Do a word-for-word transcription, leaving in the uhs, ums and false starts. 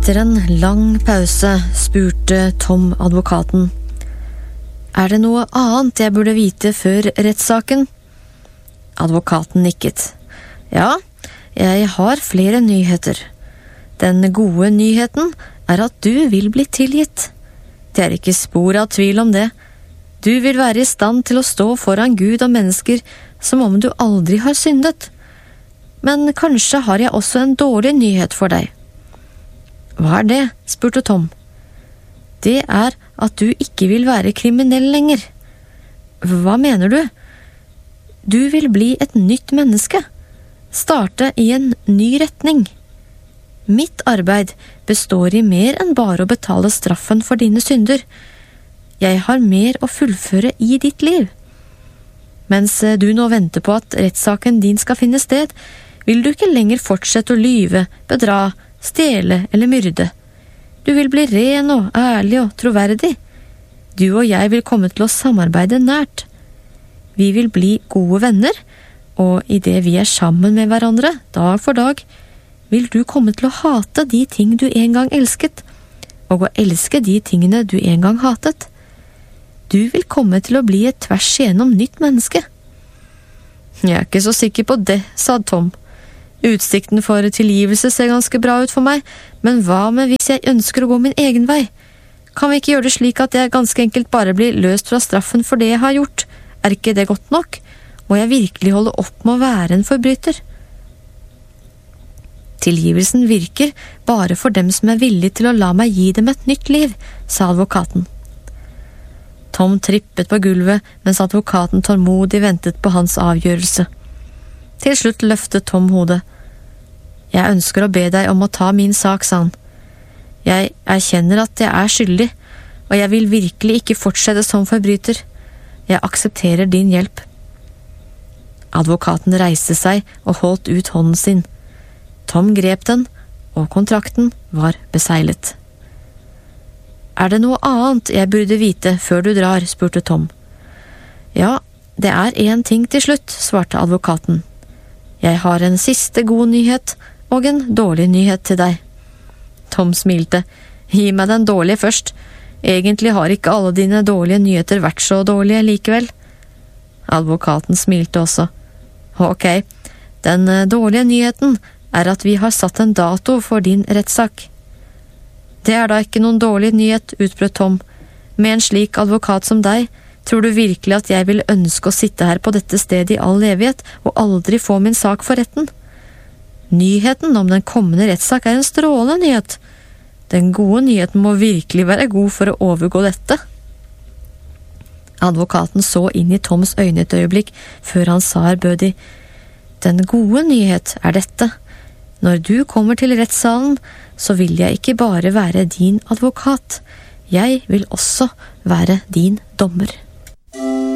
Etter en lang pause spurte Tom advokaten: «Er det noe annet jeg burde vite før rettssaken?» Advokaten nikket. «Ja, jeg har flere nyheter. Den gode nyheten er at du vil bli tilgitt. Det er ikke spor av tvil om det. Du vil være i stand til å stå foran Gud og mennesker som om du aldri har syndet. Men kanskje har jeg også en dårlig nyhet for deg.» «Hva er det?» spurte Tom. «Det er at du ikke vil være kriminell lenger.» «Hva mener du?» «Du vil bli et nytt menneske. Starte i en ny retning. Mitt arbeid består i mer enn bare å betale straffen for dine synder. Jeg har mer å fullføre i ditt liv. Mens du nå venter på at rettssaken din skal finne sted, vil du ikke lenger fortsette å lyve, bedra, stjele eller myrde. Du vil bli ren og ærlig og troverdig. Du og jeg vil komme til å samarbeide nært. Vi vil bli gode venner, og i det vi er sammen med hverandre, dag for dag, vil du komme til å hate de ting du en gang elsket, og å elske de tingene du en gang hatet. Du vil komme til å bli et tvers igjennom nytt menneske.» «Jeg er ikke så sikker på det», sa Tom. «Utsikten for tilgivelse ser ganske bra ut for meg, men hva med hvis jeg ønsker å gå min egen vei? Kan vi ikke gjøre det slik at jeg ganske enkelt bare blir løst fra straffen for det jeg har gjort? Er ikke det godt nok? Må jeg virkelig holde opp med å være en forbryter?» «Tilgivelsen virker bare for dem som er villige til å la meg gi dem et nytt liv», sa advokaten. Tom trippet på gulvet mens advokaten tålmodig ventet på hans avgjørelse. Til slutt løftet Tom hodet. «Jeg ønsker å be deg om å ta min sak», sa han. «Jeg erkjenner at jeg er skyldig, og jeg vil virkelig ikke fortsette som forbryter. Jeg aksepterer din hjelp.» Advokaten reiste seg og holdt ut hånden sin. Tom grep den, og kontrakten var beseglet. «Er det noe annet jeg burde vite før du drar?» spurte Tom. «Ja, det er en ting til slutt», svarte advokaten. «Jeg har en siste god nyhet og en dårlig nyhet til deg.» Tom smilte. «Gi meg den dårlige først. Egentlig har ikke alle dine dårlige nyheter vært så dårlige likevel.» Advokaten smilte også. «Ok, den dårlige nyheten er at vi har satt en dato for din rettssak.» «Det er da ikke noen dårlig nyhet», utbrøt Tom. «Med en slik advokat som deg, tror du virkelig at jeg vil ønske å sitte her på dette stedet i all evighet og aldri få min sak for retten? Nyheten om den kommende rettssak er en strålende nyhet. Den gode nyheten må virkelig være god for å overgå dette.» Advokaten så inn i Toms øyne et øyeblikk før han sa ærbødig: «Den gode nyhet er dette. Når du kommer til rettssalen, så vil jeg ikke bare være din advokat. Jeg vil også være din dommer.»